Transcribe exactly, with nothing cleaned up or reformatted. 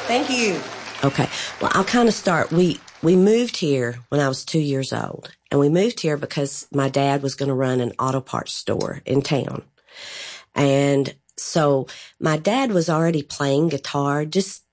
Thank you. Okay. Well, I'll kind of start. We we moved here when I was two years old, and we moved here because my dad was going to run an auto parts store in town. And so my dad was already playing guitar, just